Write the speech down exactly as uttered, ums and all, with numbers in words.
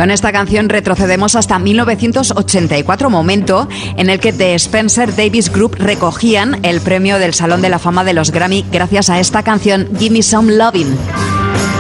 Con esta canción retrocedemos hasta mil novecientos ochenta y cuatro, momento en el que The Spencer Davis Group recogían el premio del Salón de la Fama de los Grammy gracias a esta canción, Give Me Some Lovin'.